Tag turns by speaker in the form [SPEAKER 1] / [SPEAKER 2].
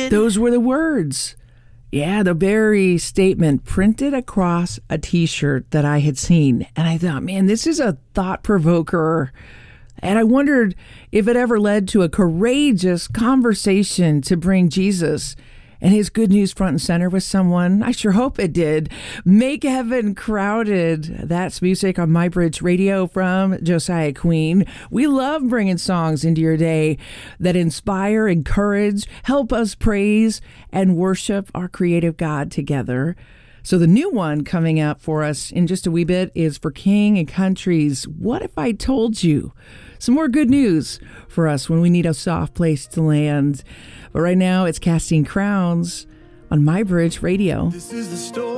[SPEAKER 1] Those were the words. Yeah, the very statement printed across a T-shirt that I had seen. And I thought, man, this is a thought provoker. And I wondered if it ever led to a courageous conversation to bring Jesus and his good news front and center with someone. I sure hope it did. Make Heaven Crowded. That's music on MyBridge Radio from Josiah Queen. We love bringing songs into your day that inspire, encourage, help us praise and worship our creative God together. So the new one coming up for us in just a wee bit is for King and Country's What If I Told You? Some more good news for us when we need a soft place to land. But right now, it's Casting Crowns on MyBridge Radio.
[SPEAKER 2] This is the story.